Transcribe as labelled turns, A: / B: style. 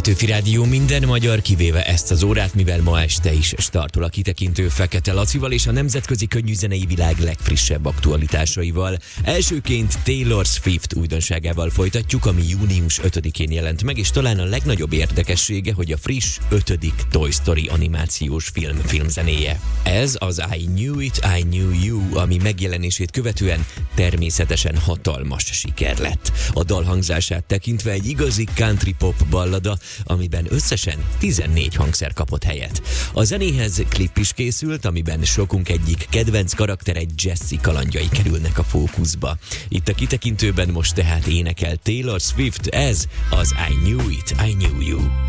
A: Petőfi Rádió minden magyar, kivéve ezt az órát, mivel ma este is startol a kitekintő Fekete Lacival és a nemzetközi könnyűzenei világ legfrissebb aktualitásaival. Elsőként Taylor Swift újdonságával folytatjuk, ami június 5-én jelent meg, és talán a legnagyobb érdekessége, hogy a friss 5. Toy Story animációs filmzenéje. Ez az I Knew It, I Knew You, ami megjelenését követően természetesen hatalmas siker lett. A dal hangzását tekintve egy igazi country pop ballada, amiben összesen 14 hangszer kapott helyet. A zenéhez klip is készült, amiben sokunk egyik kedvenc karaktere Jessie kalandjai kerülnek a fókuszba. Itt a kitekintőben most tehát énekel Taylor Swift, ez az I Knew It, I Knew You.